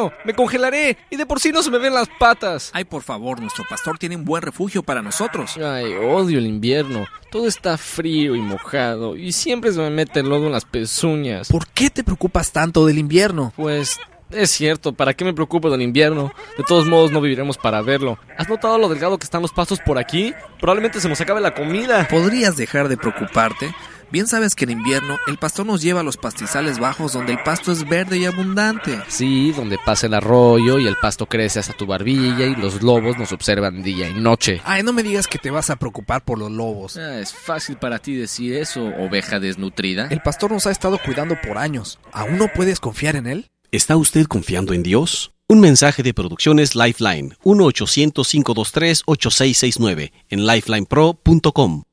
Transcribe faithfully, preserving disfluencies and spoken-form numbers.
frío, me congelaré y de por sí no se me ven las patas. Ay, por favor, nuestro pastor tiene un buen refugio para nosotros. Ay, odio el invierno. Todo está frío y mojado y siempre se me mete el lodo en las pezuñas. ¿Por qué te preocupas tanto del invierno? Pues es cierto, ¿para qué me preocupo del invierno? De todos modos no viviremos para verlo. ¿Has notado lo delgado que están los pastos por aquí? Probablemente se nos acabe la comida. ¿Podrías dejar de preocuparte? Bien sabes que en invierno el pastor nos lleva a los pastizales bajos donde el pasto es verde y abundante. Sí, donde pasa el arroyo y el pasto crece hasta tu barbilla y los lobos nos observan día y noche. Ay, no me digas que te vas a preocupar por los lobos. Ah, es fácil para ti decir eso, oveja desnutrida. El pastor nos ha estado cuidando por años. ¿Aún no puedes confiar en él? ¿Está usted confiando en Dios? Un mensaje de Producciones Lifeline, uno ochocientos, cinco dos tres, ocho seis seis nueve, en lifeline pro punto com.